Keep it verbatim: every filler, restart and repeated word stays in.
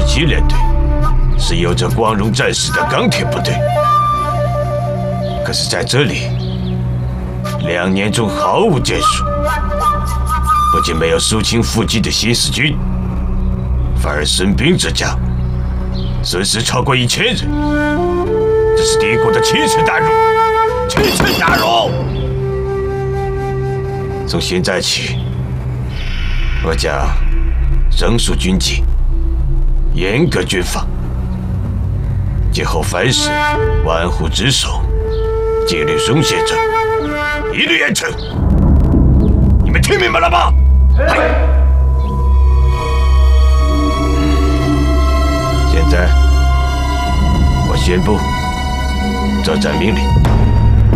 七联队是有着光荣战士的钢铁部队，可是在这里，两年中毫无建树，不仅没有肃清伏击的新四军，反而损兵折将，损失超过一千人。这是敌国的奇耻大辱！奇耻大辱！从现在起，我将整肃军纪，严格军法，今后凡事玩忽职守，纪律松懈者，一律严惩。你们听明白了吗？现在，我宣布作战命令。